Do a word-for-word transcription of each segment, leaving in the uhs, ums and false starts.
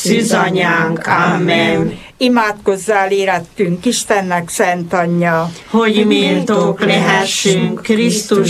szűzanyánk. Amen. Imádkozzál érettünk, Istennek szent anyja, hogy méltók lehessünk Krisztus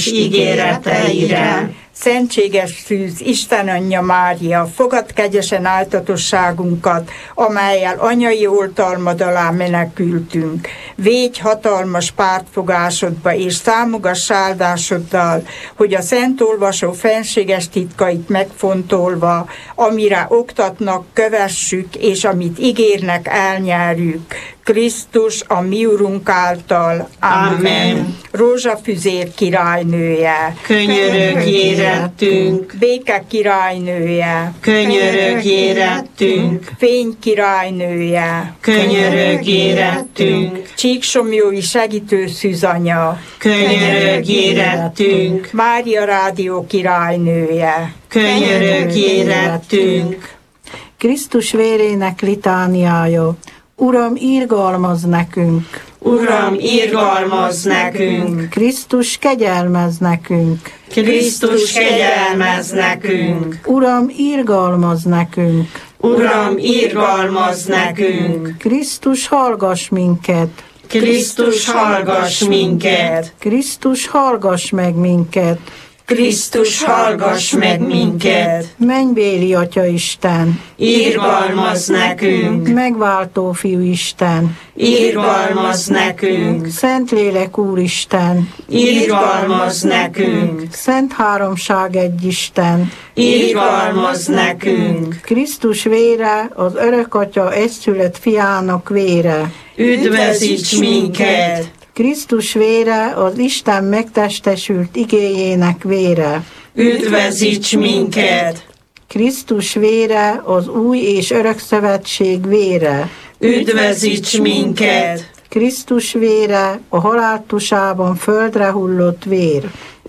ígéreteire. Szentséges szűz, Isten anyja Mária, fogad kegyesen áltatosságunkat, amellyel anyai oltalmad alá menekültünk. Védj hatalmas pártfogásodba és számogass áldásoddal, hogy a szent olvasó fenséges titkait megfontolva, amire oktatnak, kövessük, és amit ígérnek, elnyerjük. Krisztus a mi Urunk által. Amen. Amen. Rózsafüzér királynője, Könyörögj érettünk, Béke királynője, könyörögj érettünk, Fény királynője, könyörögj érettünk, Csíksomjói segítő szűzanya, könyörögj érettünk, Mária rádió királynője, könyörögj érettünk. Krisztus vérének litániája. Uram, irgalmazz nekünk! Uram, irgalmazz nekünk! Krisztus, kegyelmezz nekünk! Krisztus, kegyelmezz nekünk! Uram, irgalmazz nekünk! Uram, irgalmazz nekünk! Krisztus, hallgass minket! Krisztus, hallgass minket! Krisztus, hallgass meg minket! Krisztus, hallgass meg minket! Mennybéli Atya Isten! Irgalmazz nekünk! Megváltó Fiú Isten! Irgalmazz nekünk! Szentlélek Úristen! Irgalmazz nekünk! Szent Háromság egy Isten! Irgalmazz nekünk! Krisztus vére, az örök Atya egyszülött fiának vére! Üdvözíts minket! Krisztus vére, az Isten megtestesült igéjének vére! Üdvözíts minket! Krisztus vére, az új és örök szövetség vére! Üdvözíts minket! Krisztus vére, a haláltusában földre hullott vér!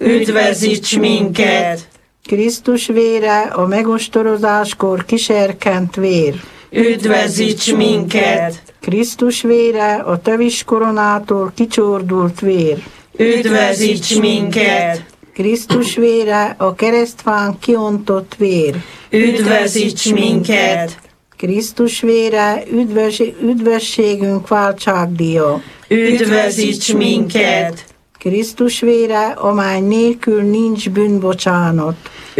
Üdvözíts minket! Krisztus vére, a megostorozáskor kiserkent vér! Üdvözíts minket! Krisztus vére, a tövis koronától kicsordult vér! Üdvözíts minket! Krisztus vére, a keresztfán kiontott vér! Üdvözíts minket! Krisztus vére, üdvös, üdvösségünk váltságdíja! Üdvözíts minket! Krisztus vére, amely nélkül nincs bűnbocsánat!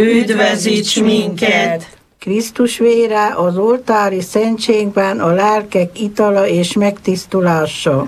Üdvözíts minket! Krisztus vére, az oltári szentségben a lelkek itala és megtisztulása!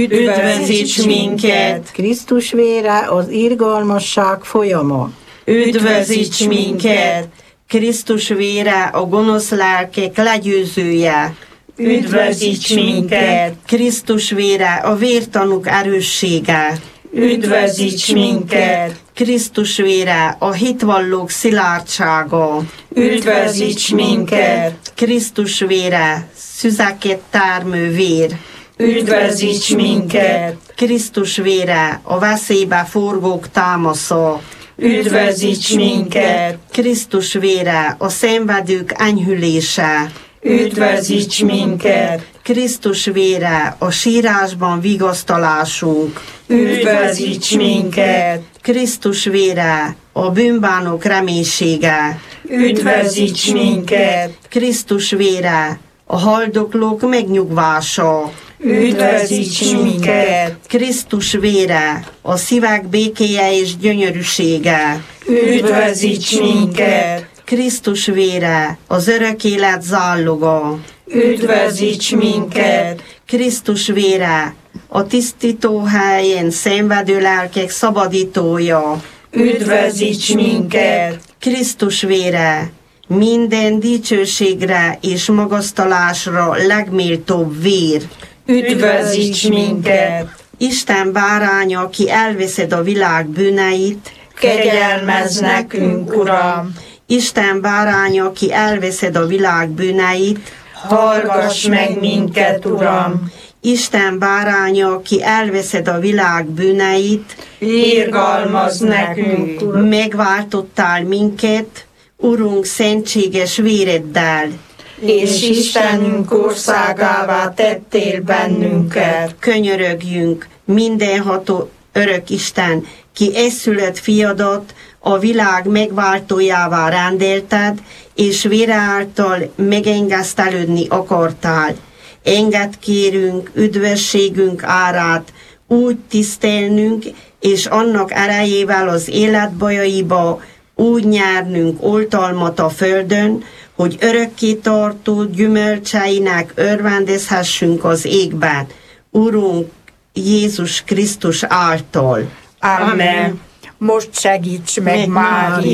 Üdvözíts minket! Krisztus vére, az irgalmasság folyama! Üdvözíts minket! Krisztus vére, a gonosz lelkek legyőzője! Üdvözíts minket! Krisztus vére, a vértanúk erőssége! Üdvözíts minket! Krisztus vére, a hitvallók szilárdsága! Üdvözíts minket! Krisztus vére, szüzeket termő vér! Üdvözíts minket! Krisztus vére, a veszélybe forgók támasza! Üdvözíts minket! Krisztus vére, a szenvedők enyhülése! Üdvözíts minket! Krisztus vére, a sírásban vigasztalásunk! Üdvözíts minket! Krisztus vére, a bűnbánók reménysége! Üdvözíts minket! Krisztus vére, a haldoklók megnyugvása! Üdvözíts minket! Krisztus vére, a szívek békéje és gyönyörűsége! Üdvözíts minket! Krisztus vére, az örök élet zálloga! Üdvözíts minket! Krisztus vére, a tisztító helyen szenvedő lelkek szabadítója! Üdvözíts minket! Krisztus vére, minden dicsőségre és magasztalásra legméltóbb vér! Üdvözíts minket! Isten báránya, aki elveszed a világ bűneit, kegyelmezz nekünk, Uram! Isten báránya, aki elveszed a világ bűneit, hallgass meg minket, Uram! Isten báránya, aki elveszed a világ bűneit, irgalmazz nekünk, Uram! Megváltottál minket, Urunk, szentséges véreddel, és Istenünk országává tettél bennünket. Könyörögjünk, mindenható örök Isten, ki egyszülött fiadat a világ megváltójává rendelted, és vére által megengesztelődni akartál. Engedd kérünk üdvösségünk árát úgy tisztelnünk, és annak erejével az élet bajaiba úgy nyernünk oltalmat a földön, hogy örökké tartó gyümölcseinek örvendezhessünk az égben. Urunk Jézus Krisztus által. Amen. Most segíts meg, Meg Mária.